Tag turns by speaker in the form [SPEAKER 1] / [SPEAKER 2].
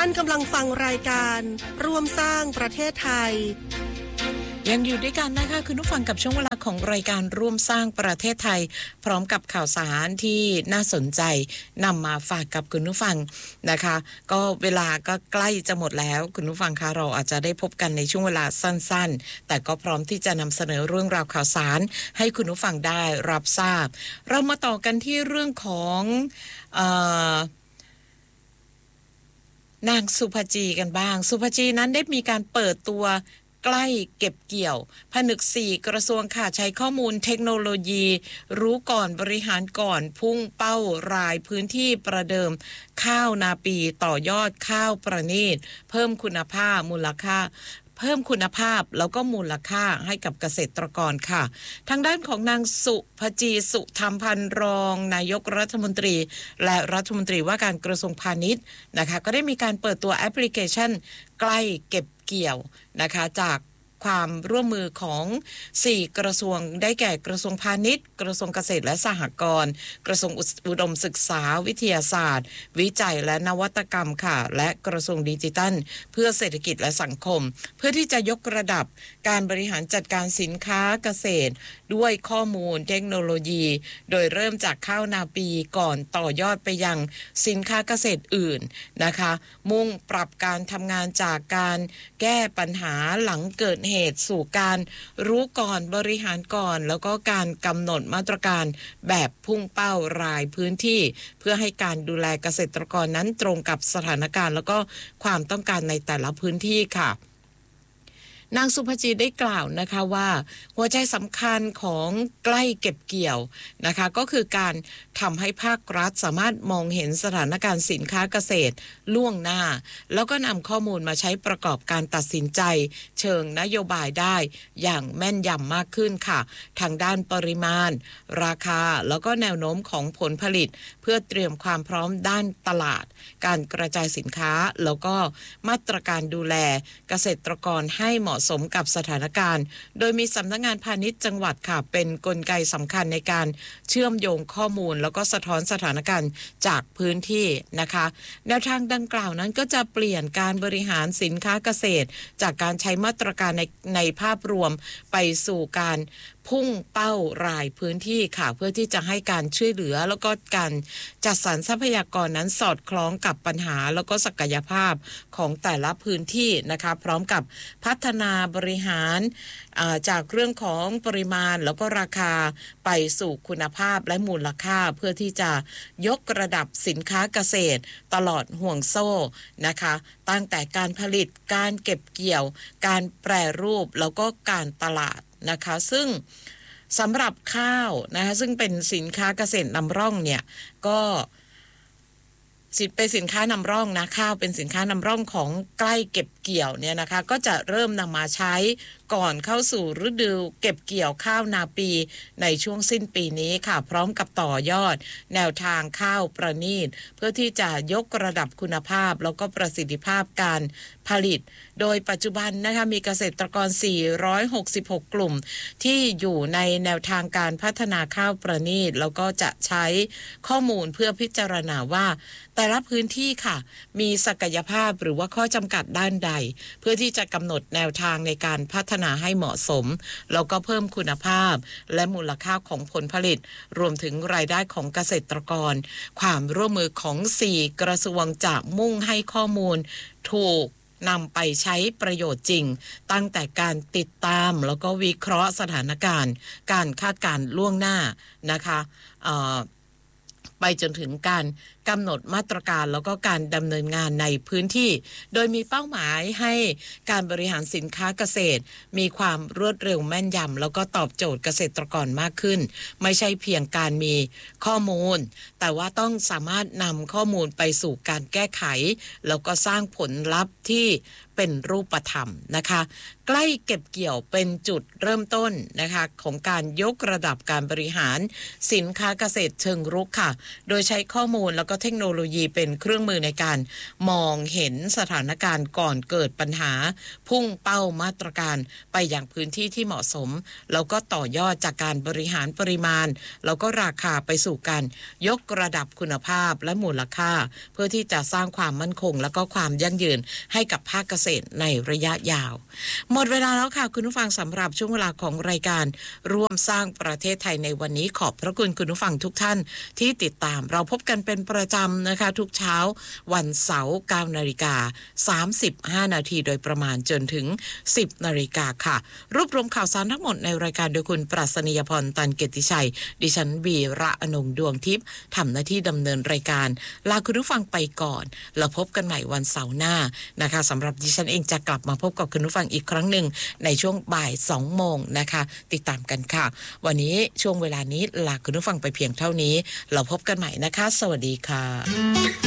[SPEAKER 1] านกำลังฟังรายการร่วมสร้างประเทศไทย
[SPEAKER 2] ยังอยู่ด้วยกันนะคะคุณผู้ฟังกับช่วงเวลาของรายการร่วมสร้างประเทศไทยพร้อมกับข่าวสารที่น่าสนใจนำมาฝากกับคุณผู้ฟังนะคะก็เวลาก็ใกล้จะหมดแล้วคุณผู้ฟังคะเราอาจจะได้พบกันในช่วงเวลาสั้นๆแต่ก็พร้อมที่จะนำเสนอเรื่องราวข่าวสารให้คุณผู้ฟังได้รับทราบเรามาต่อกันที่เรื่องของนางสุภจีกันบ้างสุภจีนั้นได้มีการเปิดตัวใกล้เก็บเกี่ยวผนึก4กระทรวงค่ะใช้ข้อมูลเทคโนโลยีรู้ก่อนบริหารก่อนพุ่งเป้ารายพื้นที่ประเดิมข้าวนาปีต่อยอดข้าวประณีตเพิ่มคุณภาพแล้วก็มูลค่าให้กับเกษตรกรค่ะทางด้านของนางสุภจีสุธรรมพันธ์รองนายกรัฐมนตรีและรัฐมนตรีว่าการกระทรวงพาณิชย์นะคะก็ได้มีการเปิดตัวแอปพลิเคชันใกล้เก็บเกี่ยวนะคะจากความร่วมมือของ4กระทรวงได้แก่กระทรวงพาณิชย์กระทรวงเกษตรและสหกรณ์กระทรวงอุดมศึกษาวิทยาศาสตร์วิจัยและนวัตกรรมค่ะและกระทรวงดิจิทัลเพื่อเศรษฐกิจและสังคมเพื่อที่จะยกระดับการบริหารจัดการสินค้าเกษตรด้วยข้อมูลเทคโนโลยีโดยเริ่มจากข้าวนาปีก่อนต่อยอดไปยังสินค้าเกษตรอื่นนะคะมุ่งปรับการทำงานจากการแก้ปัญหาหลังเกิดเหตุสู่การรู้ก่อนบริหารก่อนแล้วก็การกำหนดมาตรการแบบพุ่งเป้ารายพื้นที่เพื่อให้การดูแลเกษตรกรนั้นตรงกับสถานการณ์แล้วก็ความต้องการในแต่ละพื้นที่ค่ะนางสุภจีได้กล่าวนะคะว่าหัวใจสำคัญของใกล้เก็บเกี่ยวนะคะก็คือการทำให้ภาครัฐสามารถมองเห็นสถานการณ์สินค้าเกษตรล่วงหน้าแล้วก็นำข้อมูลมาใช้ประกอบการตัดสินใจเชิงนโยบายได้อย่างแม่นยำมากขึ้นค่ะทางด้านปริมาณราคาแล้วก็แนวโน้มของผลผลิตเพื่อเตรียมความพร้อมด้านตลาดการกระจายสินค้าแล้วก็มาตรการดูแลเกษตรกรให้เหมาะสมกับสถานการณ์โดยมีสำนักงานพาณิชย์จังหวัดค่ะเป็นกลไกสำคัญในการเชื่อมโยงข้อมูลแล้วก็สะท้อนสถานการณ์จากพื้นที่นะคะแนวทางดังกล่าวนั้นก็จะเปลี่ยนการบริหารสินค้าเกษตรจากการใช้มาตรการในภาพรวมไปสู่การพุ่งเป้ารายพื้นที่ค่ะเพื่อที่จะให้การช่วยเหลือแล้วก็การจัดสรรทรัพยากรนั้นสอดคล้องกับปัญหาแล้วก็ศักยภาพของแต่ละพื้นที่นะคะพร้อมกับพัฒนาบริหารจากเรื่องของปริมาณแล้วก็ราคาไปสู่คุณภาพและมูลค่าเพื่อที่จะยกระดับสินค้าเกษตรตลอดห่วงโซ่นะคะตั้งแต่การผลิตการเก็บเกี่ยวการแปรรูปแล้วก็การตลาดนะคะซึ่งสำหรับข้าวนะคะซึ่งเป็นสินค้าเกษตรนำร่องเนี่ยก็เป็นสินค้านำร่องนะข้าวเป็นสินค้านำร่องของใกล้เก็บเกี่ยวเนี่ยนะคะก็จะเริ่มนำมาใช้ก่อนเข้าสู่ฤดูเก็บเกี่ยวข้าวนาปีในช่วงสิ้นปีนี้ค่ะพร้อมกับต่อยอดแนวทางข้าวประณีตเพื่อที่จะยกระดับคุณภาพแล้วก็ประสิทธิภาพการผลิตโดยปัจจุบันนะคะมีเกษตรกร466กลุ่มที่อยู่ในแนวทางการพัฒนาข้าวประณีตแล้วก็จะใช้ข้อมูลเพื่อพิจารณาว่าแต่ละพื้นที่ค่ะมีศักยภาพหรือว่าข้อจำกัดด้านใดเพื่อที่จะกำหนดแนวทางในการพัฒนาให้เหมาะสมแล้วก็เพิ่มคุณภาพและมูลค่าของผลผลิตรวมถึงรายได้ของเกษตรกรความร่วมมือของ4กระทรวงจะมุ่งให้ข้อมูลถูกนำไปใช้ประโยชน์จริงตั้งแต่การติดตามแล้วก็วิเคราะห์สถานการณ์การคาดการณ์ล่วงหน้านะคะไปจนถึงการกำหนดมาตรการแล้วก็การดำเนินงานในพื้นที่โดยมีเป้าหมายให้การบริหารสินค้าเกษตรมีความรวดเร็วแม่นยำแล้วก็ตอบโจทย์เกษตรกรมากขึ้นไม่ใช่เพียงการมีข้อมูลแต่ว่าต้องสามารถนำข้อมูลไปสู่การแก้ไขแล้วก็สร้างผลลัพธ์ที่เป็นรูปธรรมนะคะใกล้เก็บเกี่ยวเป็นจุดเริ่มต้นนะคะของการยกระดับการบริหารสินค้าเกษตรเชิงรุกค่ะโดยใช้ข้อมูลแล้วก็เทคโนโลยีเป็นเครื่องมือในการมองเห็นสถานการณ์ก่อนเกิดปัญหาพุ่งเป้ามาตรการไปอย่างพื้นที่ที่เหมาะสมแล้วก็ต่อยอดจากการบริหารปริมาณแล้วก็ราคาไปสู่การยกระดับคุณภาพและมูลค่าเพื่อที่จะสร้างความมั่นคงแล้วก็ความยั่งยืนให้กับภาคเกษตรในระยะยาวหมดเวลาแล้วค่ะคุณผู้ฟังสำหรับช่วงเวลาของรายการร่วมสร้างประเทศไทยในวันนี้ขอบพระคุณคุณผู้ฟังทุกท่านที่ติดตามเราพบกันเป็นประจำนะคะทุกเช้าวันเสาร์ 9:35 นาทีโดยประมาณจนถึง 10 นาฬิกาค่ะรวบรวมข่าวสารทั้งหมดในรายการโดยคุณปรัชนียพรตันเกียรติชัยดิฉันวีระอนงดวงทิพย์ทำหน้าที่ดำเนินรายการลาคุณผู้ฟังไปก่อนแล้วพบกันใหม่วันเสาร์หน้านะคะสำหรับดิฉันเองจะกลับมาพบกับคุณผู้ฟังอีกครั้งหนึ่งในช่วงบ่าย 2 โมงนะคะติดตามกันค่ะวันนี้ช่วงเวลานี้ลาคุณผู้ฟังไปเพียงเท่านี้เราพบกันใหม่นะคะสวัสดีค่ะ